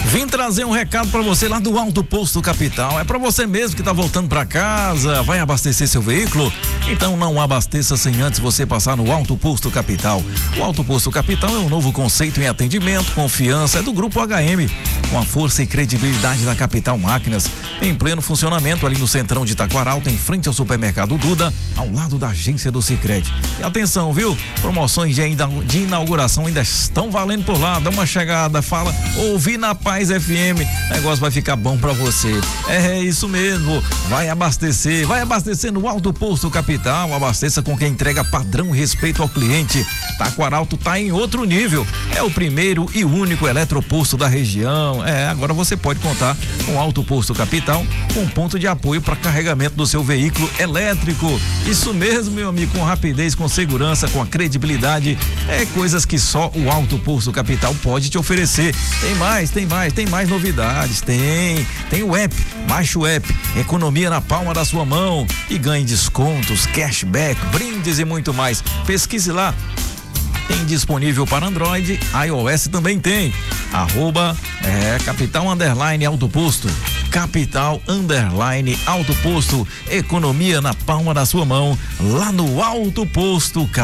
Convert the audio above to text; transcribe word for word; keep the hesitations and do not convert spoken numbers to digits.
Vim trazer um recado para você lá do Alto Posto Capital. É para você mesmo que tá voltando para casa, vai abastecer seu veículo? Então não abasteça sem antes você passar no Alto Posto Capital. O Alto Posto Capital é um novo conceito em atendimento, confiança, é do Grupo H M, com a força e credibilidade da Capital Máquinas, em pleno funcionamento ali no centrão de Taquaralto, em frente ao supermercado Duda, ao lado da agência do Sicredi. E atenção, viu? Promoções de, de inauguração ainda estão valendo por lá. Dá uma chegada, fala, ouvi na Paz F M, o negócio vai ficar bom pra você. É isso mesmo, vai abastecer, vai abastecer no Alto Posto Capital, abasteça com quem entrega padrão e respeito ao cliente. Taquaralto tá em outro nível, é o primeiro e único eletroposto da região. É, agora você pode contar com o Alto Posto Capital, com ponto de apoio para carregamento do seu veículo elétrico. Isso mesmo, meu amigo, com rapidez, com segurança, com a credibilidade, é coisas que só o Alto Posto Capital pode te oferecer. Tem mais, tem mais, tem mais novidades, tem, tem o app, baixa o app, economia na palma da sua mão e ganhe descontos, cashback, brindes e muito mais. Pesquise lá. Tem disponível para Android, iOS também tem. Arroba é, Capital Underline Alto Posto. Capital Underline Alto Posto. Economia na palma da sua mão, lá no Alto Posto.